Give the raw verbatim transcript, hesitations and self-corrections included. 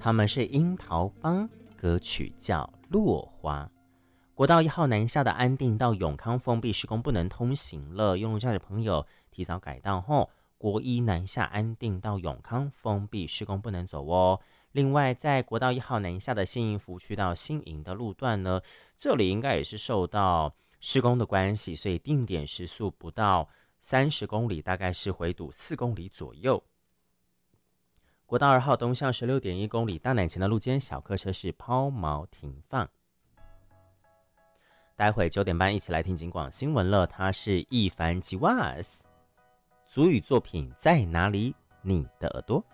他们是樱桃帮，歌曲叫《落花》。国道一号南下的安定到永康封闭施工不能通行了，用路驾驶朋友提早改道后，国一南下安定到永康封闭施工不能走哦。另外，在国道一号南下的新营福区到新营的路段呢，这里应该也是受到施工的关系，所以定点时速不到三十公里，大概是回堵四公里左右。国道二号东向 十六点一公里，大南前的路肩小客车是抛锚停放。待会九点半一起来听警广新闻了，他是易凡吉瓦斯，族语作品在哪里？你的耳朵。